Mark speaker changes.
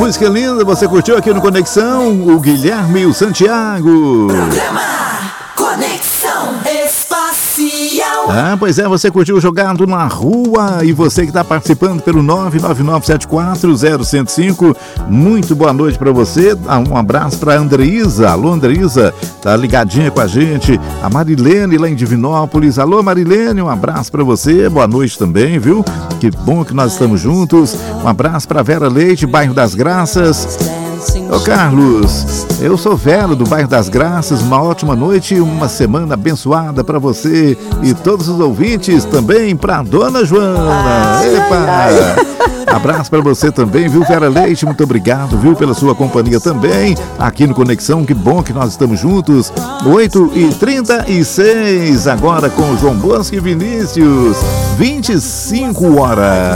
Speaker 1: música linda, você curtiu aqui no Conexão? O Guilherme e o Santiago.
Speaker 2: Programa Conexão Espacial.
Speaker 1: Pois é, você curtiu Jogado na Rua e você que está participando pelo 999740105. Muito boa noite para você. Um abraço para Andreísa. Alô, Andreísa, tá ligadinha com a gente. A Marilene lá em Divinópolis. Alô, Marilene, um abraço para você. Boa noite também, viu? Que bom que nós estamos juntos. Um abraço para Vera Leite, bairro das Graças. Ô Carlos, eu sou Vera do bairro das Graças. Uma ótima noite e uma semana abençoada para você e todos os ouvintes, também para Dona Joana. Epa! Abraço para você também, viu, Vera Leite? Muito obrigado, viu, pela sua companhia também aqui no Conexão. Que bom que nós estamos juntos. 8h36 agora com o João Bosco e Vinícius. 25 horas.